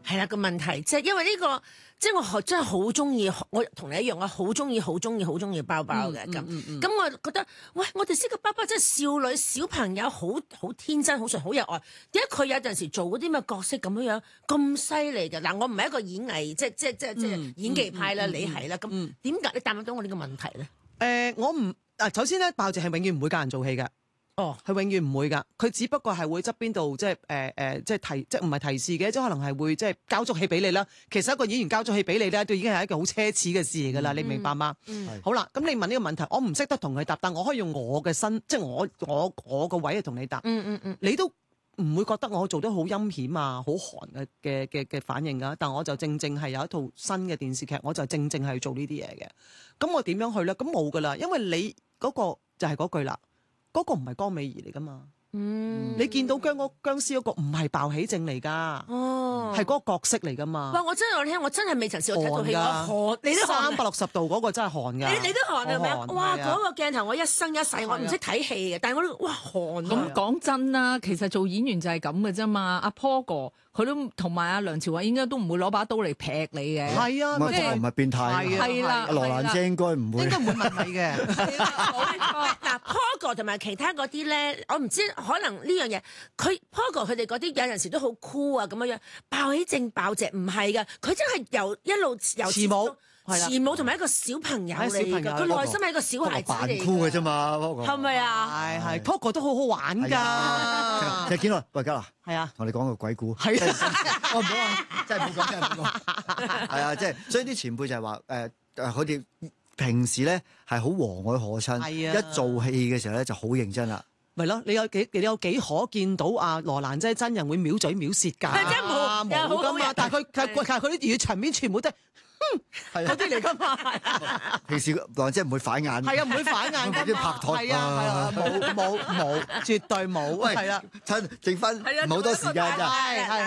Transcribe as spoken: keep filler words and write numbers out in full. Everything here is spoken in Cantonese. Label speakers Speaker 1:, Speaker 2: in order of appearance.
Speaker 1: 係啦個問題，即係因為呢、這個，即係我真係好中意，我同你一樣，我好中意、好中意、好中意包包嘅咁。咁、嗯嗯嗯嗯、我覺得，喂，我哋識個包包真係少女、小朋友，好好天真、好純、好有愛。點解佢有陣時做嗰啲咩角色咁樣樣咁犀利嘅？嗱，我唔係一個演藝，即係即係即係即係演技派啦，嗯嗯嗯、你係啦。咁點解你答唔到我呢個問題咧？誒、
Speaker 2: 呃，我唔嗱，首先咧，爆姐係永遠唔會教人做戲嘅。哦，係永遠唔會噶，佢只不過係會側邊度即係誒誒，即係提，即係唔係提示嘅，即係可能係會即係交足戲俾你啦。其實一個演員交足戲俾你咧，都已經係一個好奢侈嘅事嚟噶啦，嗯、你明白嗎？嗯、好啦，咁你問呢個問題，我唔識得同佢答，但我可以用我嘅身，即係我我我個位去同你答。嗯嗯嗯，你都唔會覺得我做得好陰險啊，好寒嘅嘅嘅嘅反應噶。但我就正正係有一套新嘅電視劇，我就正正係做呢啲嘢嘅。咁我點樣去咧？咁冇噶啦，因為你嗰個就係嗰句啦。嗰個唔係江美儀嚟噶嘛？嗯，你見到僵嗰僵屍嗰個唔係鮑起靜嚟噶，哦，係嗰個角色嚟噶嘛？哇！
Speaker 1: 我真係我聽，我真係未曾試過睇套戲，寒你都
Speaker 2: 三百六十度嗰個真係寒噶，
Speaker 1: 你你都寒係咪啊？哇！嗰個鏡頭我一生一世我唔識睇戲嘅，但係我都哇寒。
Speaker 3: 咁講真啦，其實做演員就係咁嘅啫嘛。阿 Paul 哥佢都同埋阿梁朝偉應該都唔會攞把刀嚟劈你嘅。
Speaker 2: 係啊，
Speaker 4: 即係唔係變態。
Speaker 3: 係啦，
Speaker 4: 羅蘭姐應該唔會，
Speaker 2: 應該唔會問你嘅。
Speaker 1: 嗱 ，Paul 哥同埋其他嗰啲咧，我唔知可能呢樣嘢，佢 Paul 哥佢哋嗰啲有陣時都好酷啊咁樣樣，爆起正爆隻唔係㗎，佢真係由一路由
Speaker 2: 慈母。
Speaker 1: 慈母同埋一個小朋友嚟㗎，佢內心係一個小孩子嚟嘅。
Speaker 4: 扮酷嘅啫嘛，
Speaker 1: 係咪啊？
Speaker 2: 係係，Pogo 都好好玩㗎。
Speaker 4: 其實見到喂嘉娜，
Speaker 2: 係啊，
Speaker 4: 同你講個鬼故。
Speaker 2: 係啊，
Speaker 4: 我唔好話，真係唔好講，真係唔好講。係啊，即係所以啲前輩就係話誒誒，佢哋平時咧係好和藹可親，一做戲嘅時候咧就好認真啦。
Speaker 2: 咪咯，你有幾你有幾可見到阿羅蘭姐真人會藐嘴藐舌㗎？
Speaker 1: 真冇
Speaker 2: 冇㗎嘛！但係佢但係佢啲粵語場面全部都係嗰啲嚟㗎嘛。
Speaker 4: 平時羅蘭姐唔會反眼，
Speaker 2: 係啊，唔會反眼㗎
Speaker 4: 啲拍拖
Speaker 2: 係啊係啊，冇冇冇，絕對冇。
Speaker 4: 喂，
Speaker 2: 係啦，
Speaker 4: 趁剩翻唔好多時間咋。係係。